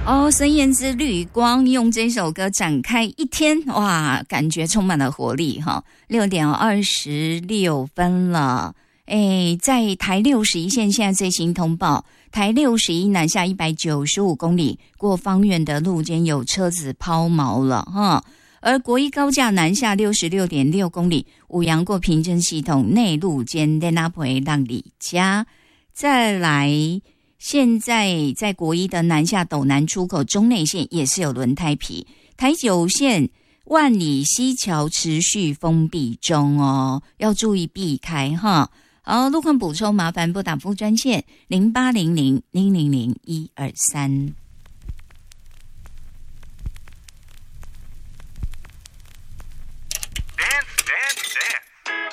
哦，孙燕姿《绿光》用这首歌展开一天，哇，感觉充满了活力哈。6:26了，在台61线现在最新通报，台61南下195公里，过芳苑的路肩有车子抛锚了哈。而国一高架南下66.6公里，五杨过平镇系统内路间在那培让里家，再来。现在在国一的南下斗南出口中内线也是有轮胎皮，台9线万里溪桥持续封闭中哦，要注意避开哈。好，路况补充麻烦拨打服务专线0800-000-123。